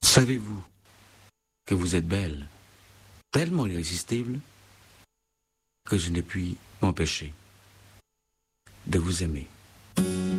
Savez-vous que vous êtes belle, tellement irrésistible, que je n'ai pu m'empêcher de vous aimer.